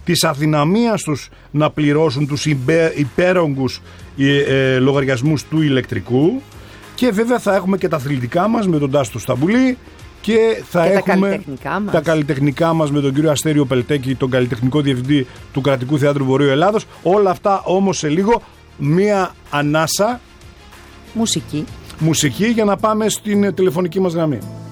της αδυναμίας τους να πληρώσουν τους υπέρογκους λογαριασμούς του ηλεκτρικού. Και βέβαια θα έχουμε και τα αθλητικά μας με τον Τάστο Σταμπουλή και θα έχουμε τα καλλιτεχνικά μας με τον κύριο Αστέριο Πελτέκη, τον καλλιτεχνικό διευθυντή του Κρατικού Θεάτρου Βορείου Ελλάδος. Όλα αυτά όμως σε λίγο, μία ανάσα μουσική για να πάμε στην τηλεφωνική μας γραμμή.